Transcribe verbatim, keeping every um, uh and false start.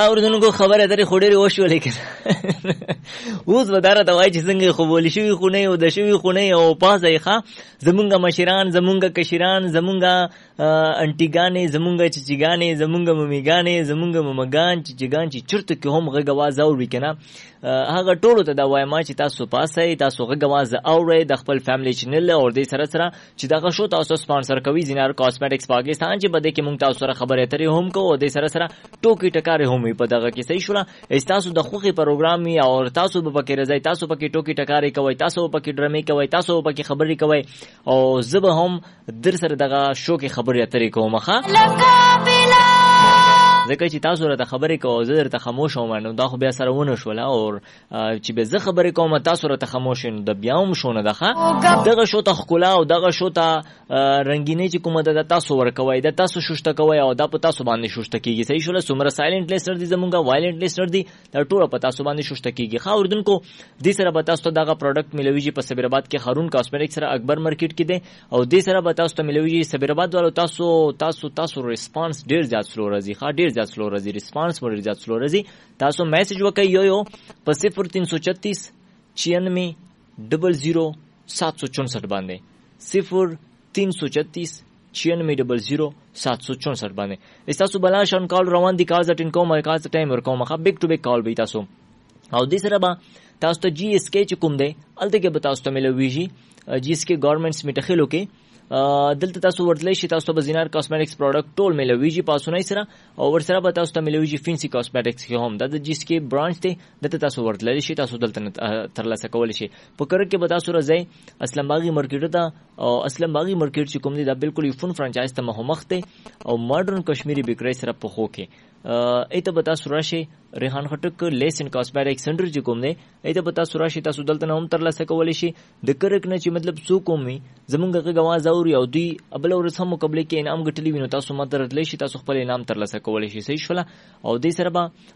ها اوردونکو خبره درې خوري وشولې کنه اوس وداره ته وای چې څنګه خو بولی شوی خو نه او د شوی خو نه او پازای ښا زمونږ مشران زمونږ کشران زمونږ انټیګانې زمونږ چچیګانې زمونږ ممیګانې زمونږ ممګان چچیګان چې چرته کې هم غږ आवाज اوري کنه هغه ټولو ته دا وایم چې تاسو پاسه تاسو غږ आवाज اورئ د خپل فیملی چینل او د سره سره چې دغه شو تاسو سپانسر کوي زینار کاسمیټکس پاکستان چې بده کې مونږ تاسو سره خبرې اترې هم کوو د سره سره ټوکی ټکارې هم په دغه کې صحیح شولا تاسو د خوخي پروګرام او تاسو به پکې راځي تاسو پکې ټوکی ټکارې کوي تاسو پکې ډرامې کوي تاسو پکې خبرې کوي او زبه هم در سره دغه شو کې خبرې اترې کوم ښه ځکه چې تاسو راته خبرې کوو زه درته خاموش وم نو دا خو بیا سره ونه شوله او چې به زه خبرې کوم تاسو راته خاموش نو د بیا هم شونه ده ښه دغه شو ته ښکلا او دغه شو ته رنګینۍ چې کومه ده تاسو ورکوئ د تاسو شوشته کوئ او دا په تاسو باندې شوشته کېږي صحیح شوله څومره سایلنټ لیسنر دي زمونږ وایلنټ لیسنر دي دا ټوله په تاسو باندې شوشته کېږي ښه اردوونکو دې سره به تاسو ته دغه پروډکټ ملویږي په صبرآباد کې هارون کاسمیټکس سره اکبر مارکیټ کې دی او دې سره به تاسو ته ملویږي صبرآباد والو تاسو تاسو تاسو ریسپانس ډیر زیات سلو راځي ښه ډیر زیات سلو راځي ریسپانس مور زیات سلو راځي تاسو میسج وکړئ یو یو په صفر تین سو چتیس چھیانوے ڈبل زیرو سات سو چونسٹھ باندې صفر تین سو چتیس چھیانوے ڈبل زیرو سات سو چونسٹھ باندې تاسو بلا شان کال روان دي کال اٹینډ کوم او کال ټایم ورکوم ښه بیک ټو بیک کال به تاسو او دې سره به تاسو ته جی اس کې کوم دی الته کې به تاسو ته ملويږي جی اس کې ګورنمنټس میټخلو کې دلته تاسو ورتلی شي تاسو به زینار کاسمیټکس پروډکټ ټول ملويږي پاسونه سره او ورسره به تاسو ته ملويږي فینسی کاسمیټکس کې هم د جی اس کې برانچ دی دلته تاسو ورتلی شي تاسو دلته ترلاسه کول شي په کور کې به تاسو راځي اسلام باغی مارکیټ ته او اسلام باغی مارکیټ چې کوم دی دا بالکل یو فون فرانچایز ته مخ دی او ماډرن کشمیری بیکری سره په خو کې ایته به تاسو راشي ریحان خټک لیس ان کاسمیټکس سنټر چې کوم دی ایته به تاسو راشي تاسو دلته هم ترلاسه کول شي د کرک نه چې مطلب سو کومي زمونږ غږ आवाज اوري او دوی ابل ورس هم مقابله کې انعام ګټلی وینو تاسو ماته راتلی شي تاسو خپل انعام ترلاسه کول شي صحیح شولا او دې سره به